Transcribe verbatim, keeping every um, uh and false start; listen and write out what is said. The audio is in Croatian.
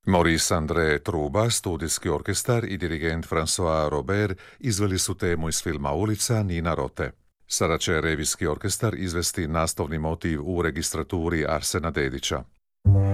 Maurice André Truba, studijski orkestar i dirigent François Robert izveli su temu iz filma Ulica Nina Rote. Sada će revijski orkestar izvesti naslovni motiv u registraturi Arsena Dedića.